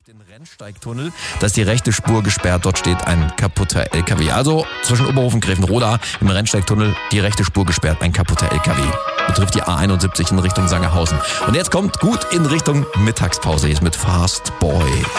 Den Rennsteigtunnel, da ist die rechte Spur gesperrt, dort steht ein kaputter LKW. Also zwischen Oberhofen, Grevenroda im Rennsteigtunnel, die rechte Spur gesperrt, ein kaputter LKW. Betrifft die A71 in Richtung Sangerhausen. Und jetzt kommt gut in Richtung Mittagspause, jetzt mit Fast Boy.